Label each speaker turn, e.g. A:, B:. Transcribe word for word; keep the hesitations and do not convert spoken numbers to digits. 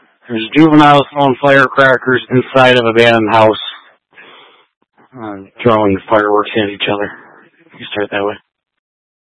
A: There's juveniles throwing firecrackers inside of an abandoned house, uh, throwing fireworks at each other. You start that way.